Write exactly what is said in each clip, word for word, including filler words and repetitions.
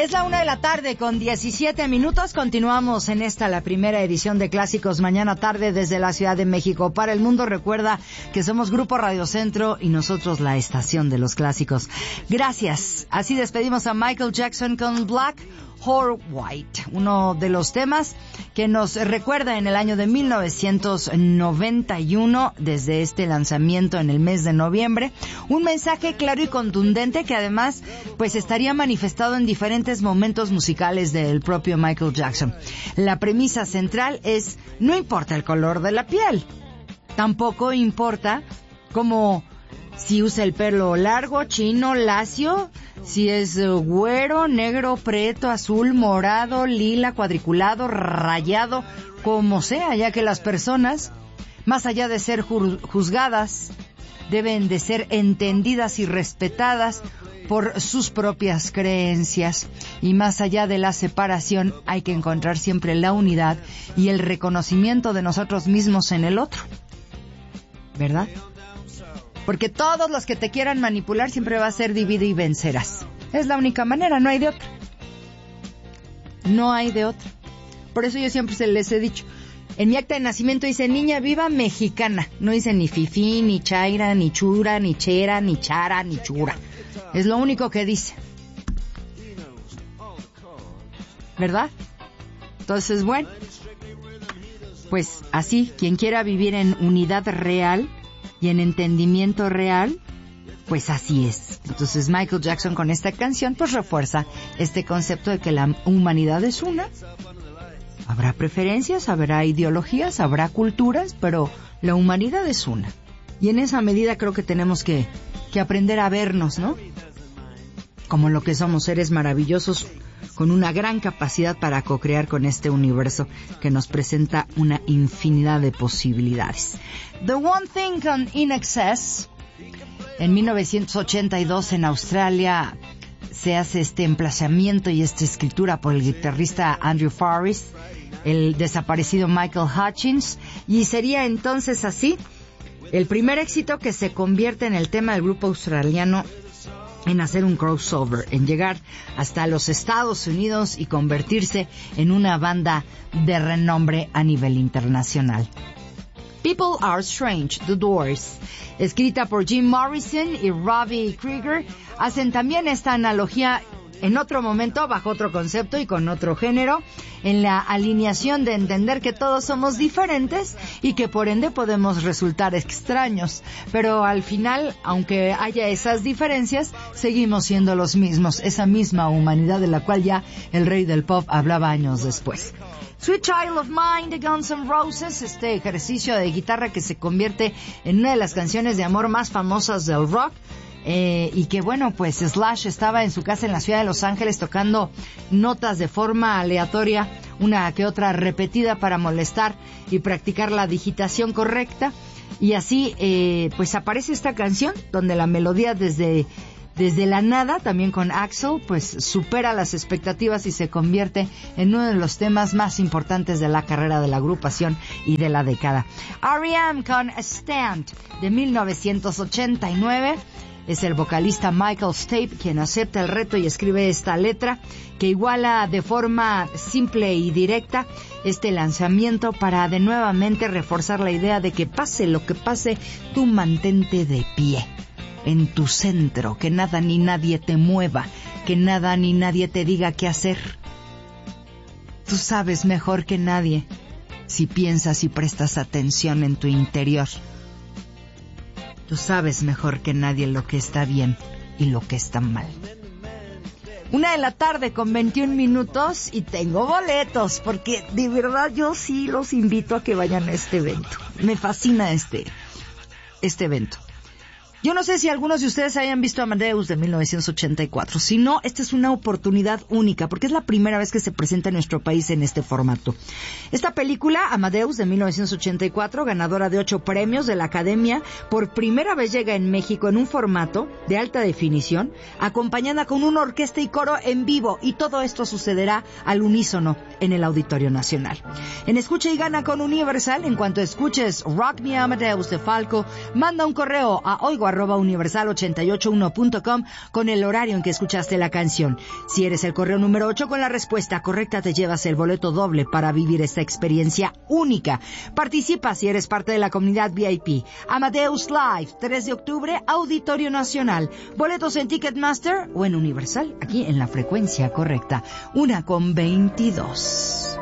Es la una de la tarde con diecisiete minutos. Continuamos en esta, la primera edición de Clásicos Mañana Tarde desde la Ciudad de México. Para el mundo, recuerda que somos Grupo Radio Centro y nosotros la estación de los clásicos. Gracias. Así despedimos a Michael Jackson con Black or White, uno de los temas que nos recuerda en el año de mil novecientos noventa y uno, desde este lanzamiento en el mes de noviembre, un mensaje claro y contundente que además pues estaría manifestado en diferentes momentos musicales del propio Michael Jackson. La premisa central es: no importa el color de la piel, tampoco importa cómo, si usa el pelo largo, chino, lacio, si es güero, negro, preto, azul, morado, lila, cuadriculado, rayado, como sea, ya que las personas, más allá de ser juzgadas, deben de ser entendidas y respetadas por sus propias creencias. Y más allá de la separación, hay que encontrar siempre la unidad y el reconocimiento de nosotros mismos en el otro, ¿verdad? Porque todos los que te quieran manipular siempre va a ser divide y vencerás. Es la única manera, no hay de otra. No hay de otra. Por eso yo siempre se les he dicho, en mi acta de nacimiento dice niña viva mexicana. No dice ni fifí, ni chaira, ni chura, ni chera, ni chara, ni chura. Es lo único que dice. ¿Verdad? Entonces, bueno, pues así, quien quiera vivir en unidad real y en entendimiento real, pues así es. Entonces Michael Jackson con esta canción pues refuerza este concepto de que la humanidad es una. Habrá preferencias, habrá ideologías, habrá culturas, pero la humanidad es una. Y en esa medida creo que tenemos que, que aprender a vernos, ¿no? Como lo que somos, seres maravillosos con una gran capacidad para co-crear con este universo que nos presenta una infinidad de posibilidades. The One Thing con In Excess. En mil novecientos ochenta y dos en Australia se hace este emplazamiento y esta escritura por el guitarrista Andrew Farriss, el desaparecido Michael Hutchins, y sería entonces así el primer éxito que se convierte en el tema del grupo australiano en hacer un crossover, en llegar hasta los Estados Unidos y convertirse en una banda de renombre a nivel internacional. People Are Strange, The Doors, escrita por Jim Morrison y Robbie Krieger, hacen también esta analogía en otro momento, bajo otro concepto y con otro género, en la alineación de entender que todos somos diferentes y que por ende podemos resultar extraños, pero al final, aunque haya esas diferencias, seguimos siendo los mismos, esa misma humanidad de la cual ya el rey del pop hablaba años después. Sweet Child of Mine de Guns N' Roses, este ejercicio de guitarra que se convierte en una de las canciones de amor más famosas del rock. Eh, y que bueno, pues Slash estaba en su casa en la ciudad de Los Ángeles tocando notas de forma aleatoria, una que otra repetida para molestar y practicar la digitación correcta, y así eh, pues aparece esta canción donde la melodía desde desde la nada, también con Axl, pues supera las expectativas y se convierte en uno de los temas más importantes de la carrera de la agrupación y de la década. R E M con Stand de mil novecientos ochenta y nueve. Es el vocalista Michael Stipe quien acepta el reto y escribe esta letra que iguala de forma simple y directa este lanzamiento para de nuevamente reforzar la idea de que pase lo que pase, tú mantente de pie en tu centro, que nada ni nadie te mueva, que nada ni nadie te diga qué hacer. Tú sabes mejor que nadie si piensas y prestas atención en tu interior. Tú sabes mejor que nadie lo que está bien y lo que está mal. Una de la tarde con veintiún minutos y tengo boletos, porque de verdad yo sí los invito a que vayan a este evento. Me fascina este, este evento. Yo no sé si algunos de ustedes hayan visto Amadeus de mil novecientos ochenta y cuatro. Si no, esta es una oportunidad única, porque es la primera vez que se presenta en nuestro país en este formato. Esta película, Amadeus de mil novecientos ochenta y cuatro, ganadora de ocho premios de la Academia, por primera vez llega en México en un formato de alta definición, acompañada con una orquesta y coro en vivo, y todo esto sucederá al unísono en el Auditorio Nacional. En Escucha y Gana con Universal, en cuanto escuches Rock Me Amadeus de Falco, manda un correo a oigo arroba universal ochenta y ocho uno punto com con el horario en que escuchaste la canción. Si eres el correo número ocho con la respuesta correcta, te llevas el boleto doble para vivir esta experiencia única. Participa si eres parte de la comunidad V I P. Amadeus Live, tres de octubre, Auditorio Nacional. Boletos en Ticketmaster o en Universal, aquí en la frecuencia correcta. Una con veintidós.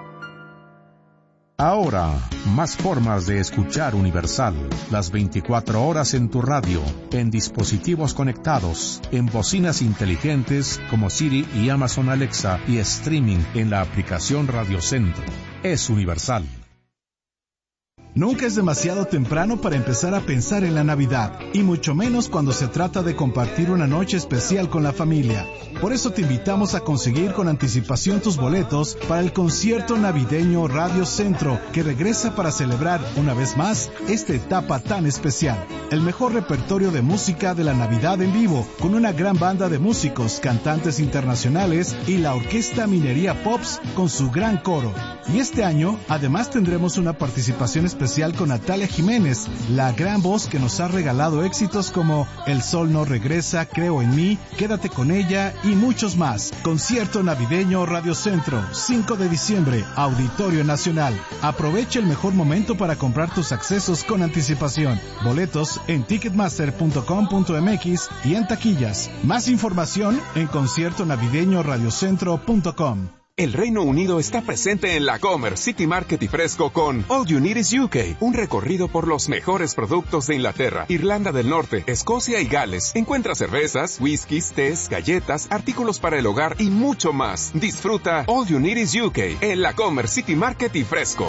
Ahora, más formas de escuchar Universal. Las veinticuatro horas en tu radio, en dispositivos conectados, en bocinas inteligentes como Siri y Amazon Alexa y streaming en la aplicación Radio Centro. Es Universal. Nunca es demasiado temprano para empezar a pensar en la Navidad, y mucho menos cuando se trata de compartir una noche especial con la familia. Por eso te invitamos a conseguir con anticipación tus boletos para el concierto navideño Radio Centro, que regresa para celebrar una vez más esta etapa tan especial. El mejor repertorio de música de la Navidad en vivo, con una gran banda de músicos, cantantes internacionales y la Orquesta Minería Pops con su gran coro. Y este año, además, tendremos una participación especial con Natalia Jiménez, la gran voz que nos ha regalado éxitos como El Sol No Regresa, Creo en Mí, Quédate con Ella y muchos más. Concierto navideño Radio Centro, cinco de diciembre, Auditorio Nacional. Aprovecha el mejor momento para comprar tus accesos con anticipación. Boletos en ticketmaster punto com punto m x y en taquillas. Más información en concierto navideño radio centro punto com. El Reino Unido está presente en la Comer City Market y Fresco con All You Need Is U K, un recorrido por los mejores productos de Inglaterra, Irlanda del Norte, Escocia y Gales. Encuentra cervezas, whiskies, tés, galletas, artículos para el hogar y mucho más. Disfruta All You Need Is U K en la Comer City Market y Fresco.